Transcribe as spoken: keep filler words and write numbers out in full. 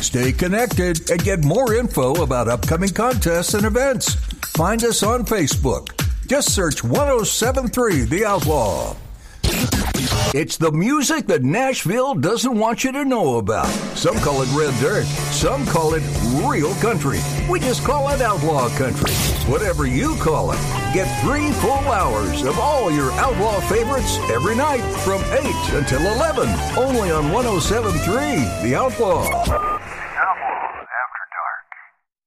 Stay connected and get more info about upcoming contests and events. Find us on Facebook. Just search ten seventy-three The Outlaw. It's the music that Nashville doesn't want you to know about. Some call it red dirt. Some call it real country. We just call it outlaw country. Whatever you call it, get three full hours of all your outlaw favorites every night from eight until eleven. Only on ten seventy-three The Outlaw.